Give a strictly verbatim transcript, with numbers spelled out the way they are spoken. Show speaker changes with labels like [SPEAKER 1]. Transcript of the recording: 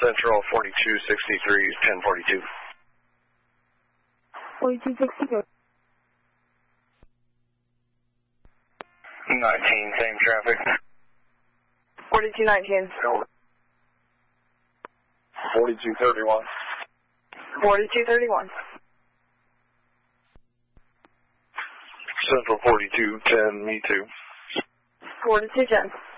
[SPEAKER 1] Central forty-two sixty-three, ten forty-two.
[SPEAKER 2] forty-two sixty-three.
[SPEAKER 1] nineteen, same traffic.
[SPEAKER 2] forty-two nineteen.
[SPEAKER 1] forty-two thirty-one.
[SPEAKER 2] forty-two thirty-one.
[SPEAKER 1] Central forty-two ten, me too.
[SPEAKER 2] forty-two ten.